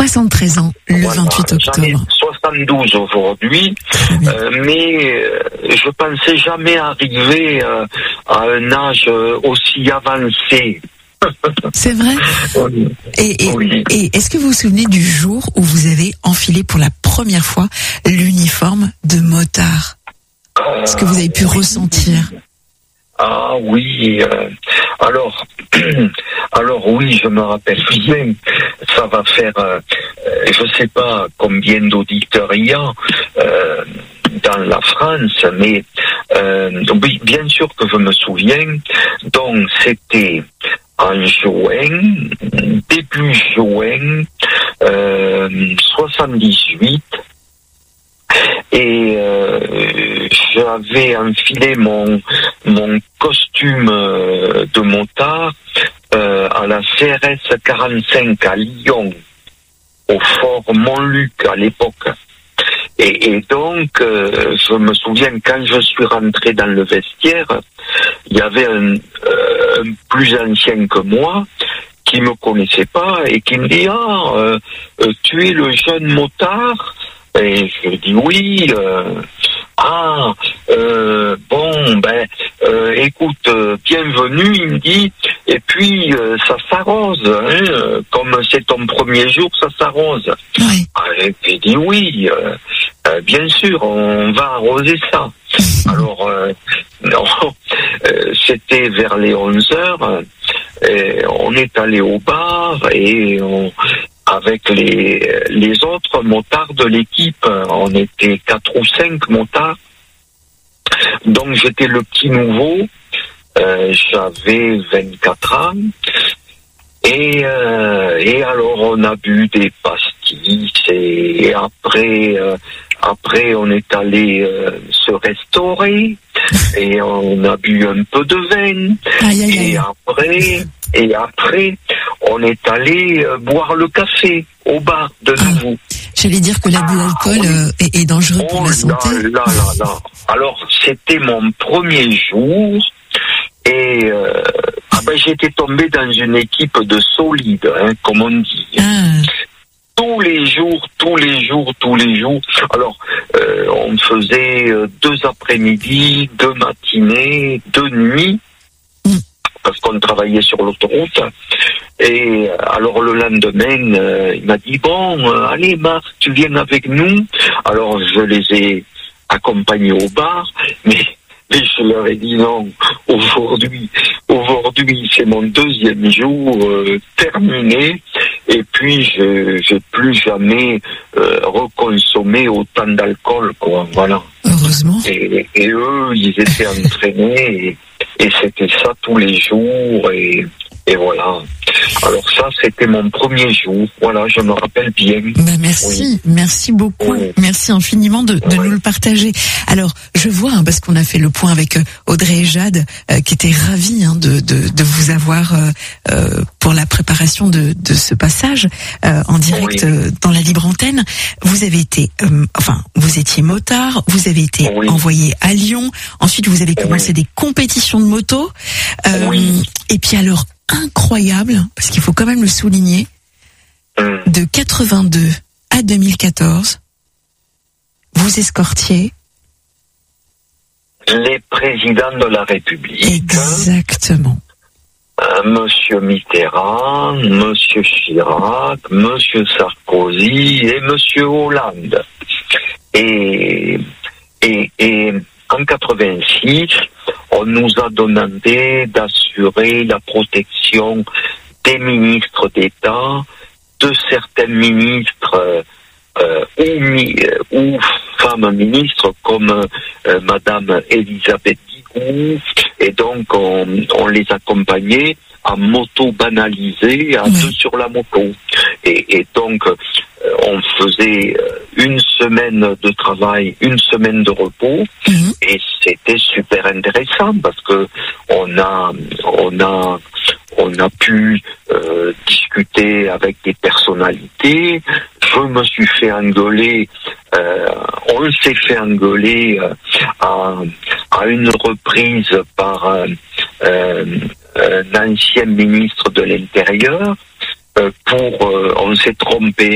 73 ans, le 28 octobre. J'en ai 72 aujourd'hui, mais je pensais jamais arriver à un âge aussi avancé. C'est vrai. Oui. Et est-ce que vous vous souvenez du jour où vous avez enfilé pour la première fois l'uniforme de motard? Ce que vous avez pu ressentir? Ah oui, alors oui, je me rappelle bien, ça va faire, je sais pas combien d'auditeurs il y a dans la France, mais oui, bien sûr que je me souviens, donc c'était en juin, début juin 78, et j'avais enfilé mon costume de motard à la CRS 45 à Lyon, au fort Montluc à l'époque. Et donc, je me souviens, quand je suis rentré dans le vestiaire, il y avait un plus ancien que moi qui me connaissait pas et qui me dit tu es le jeune motard? Et je dis oui. Écoute, bienvenue, il me dit, et puis ça s'arrose, hein, comme c'est ton premier jour, ça s'arrose. Oui. Et puis il dit oui, bien sûr, on va arroser ça. Alors, non, c'était vers les 11h, on est allé au bar et avec les autres motards de l'équipe, on était 4 ou 5 motards. Donc j'étais le petit nouveau, j'avais 24 ans, et alors on a bu des pastilles, et après on est allé se restaurer, et on a bu un peu de vin, et après on est allé boire le café au bar de nouveau. J'allais dire que l'abus d'alcool est dangereux pour la santé. Là. Alors, c'était mon premier jour et j'étais tombé dans une équipe de solides, hein, comme on dit. Tous les jours. Alors, on faisait 2 après-midi, 2 matinées, 2 nuits, parce qu'on travaillait sur l'autoroute. Et alors le lendemain, il m'a dit allez Marc, tu viens avec nous. Alors je les ai accompagnés au bar, mais je leur ai dit non. Aujourd'hui c'est mon 2e jour terminé. Et puis je plus jamais reconsommé autant d'alcool, quoi. Voilà. Heureusement. Et eux, ils étaient entraînés et c'était ça tous les jours et voilà. Alors ça, c'était mon premier jour. Voilà, je me rappelle bien. Merci, merci beaucoup. Oui. Merci infiniment de nous le partager. Alors, je vois, parce qu'on a fait le point avec Audrey et Jade, qui étaient ravis de vous avoir pour la préparation de ce passage en direct dans la libre antenne. Vous avez été, vous étiez motard, vous avez été envoyé à Lyon. Ensuite, vous avez commencé des compétitions de moto. Et puis alors, incroyable, parce qu'il faut quand même le souligner, de 82 à 2014, vous escortiez les présidents de la République. Exactement. Monsieur Mitterrand, Monsieur Chirac, Monsieur Sarkozy et Monsieur Hollande. Et en 86, on nous a demandé d'assurer la protection des ministres d'État, de certains ministres ou femmes ministres comme Madame Elisabeth Guigou, et donc on les accompagnait en moto banalisée, à 2 sur la moto. Et donc on faisait 1 semaine de travail, 1 semaine de repos, et c'était super intéressant parce que on a pu discuter avec des personnalités. Je me suis fait engueuler, on s'est fait engueuler à une reprise par un ancien ministre de l'Intérieur on s'est trompé